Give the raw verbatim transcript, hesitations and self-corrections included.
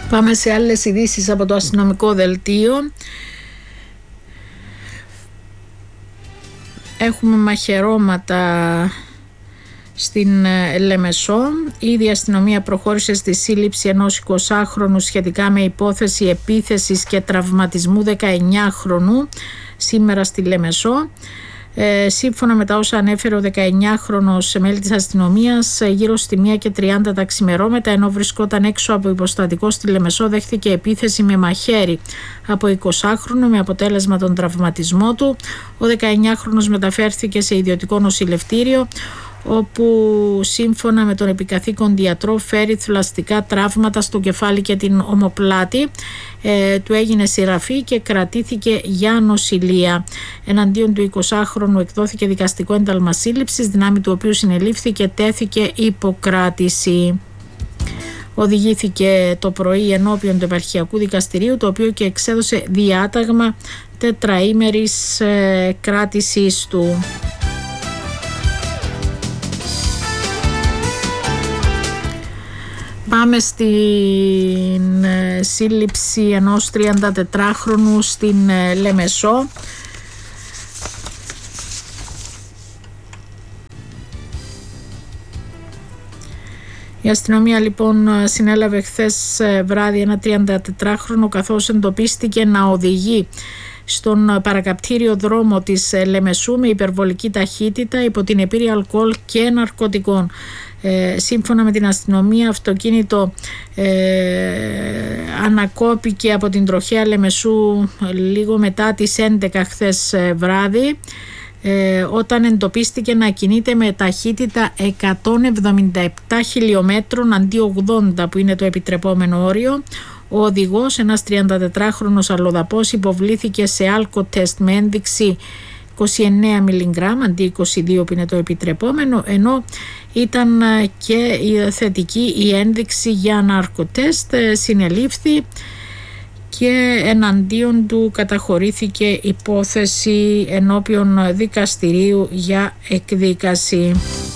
Πάμε σε άλλες ειδήσεις από το αστυνομικό δελτίο. Έχουμε μαχαιρώματα στην Λεμεσό. Ήδη η αστυνομία προχώρησε στη σύλληψη ενός εικοσάχρονου σχετικά με υπόθεση επίθεσης και τραυματισμού δεκαεννιάχρονου σήμερα στη Λεμεσό. Ε, σύμφωνα με τα όσα ανέφερε ο δεκαεννιάχρονος μέλη της αστυνομίας, γύρω στη μία και τριάντα τα ξημερώματα, ενώ βρισκόταν έξω από υποστατικό στη Λεμεσό, δέχθηκε επίθεση με μαχαίρι από εικοσάχρονο με αποτέλεσμα τον τραυματισμό του. Ο δεκαεννιάχρονος μεταφέρθηκε σε ιδιωτικό νοσηλευτήριο, όπου σύμφωνα με τον επικαθήκον ιατρό φέρει θλαστικά τραύματα στο κεφάλι και την ομοπλάτη. Ε, του έγινε σειραφή και κρατήθηκε για νοσηλεία. Εναντίον του εικοσάχρονου εκδόθηκε δικαστικό ένταλμα σύλληψης, δυνάμει του οποίου συνελήφθη και τέθηκε υποκράτηση. Οδηγήθηκε το πρωί ενώπιον του Επαρχιακού Δικαστηρίου, το οποίο και εξέδωσε διάταγμα τετραήμερης ε, κράτησής του. Πάμε στην σύλληψη ενός τριαντατετράχρονου στην Λεμεσό. Η αστυνομία λοιπόν συνέλαβε χθες βράδυ ένα τριαντατετράχρονο, καθώς εντοπίστηκε να οδηγεί στον παρακαπτήριο δρόμο της Λεμεσού με υπερβολική ταχύτητα υπό την επίρρεια αλκοόλ και ναρκωτικών. Ε, σύμφωνα με την αστυνομία, αυτοκίνητο ε, ανακόπηκε από την τροχέα Λεμεσού λίγο μετά τις έντεκα χθες βράδυ, ε, όταν εντοπίστηκε να κινείται με ταχύτητα εκατόν εβδομήντα επτά χιλιόμετρων αντί ογδόντα που είναι το επιτρεπόμενο όριο. Ο οδηγός, ένας τριαντατετράχρονος αλλοδαπός, υποβλήθηκε σε αλκοτεστ με ένδειξη είκοσι εννέα μιλιγκράμμ αντί είκοσι δύο που είναι το επιτρεπόμενο, ενώ ήταν και η θετική η ένδειξη για ναρκοτεστ. Συνελήφθη και εναντίον του καταχωρήθηκε υπόθεση ενώπιον δικαστηρίου για εκδίκαση.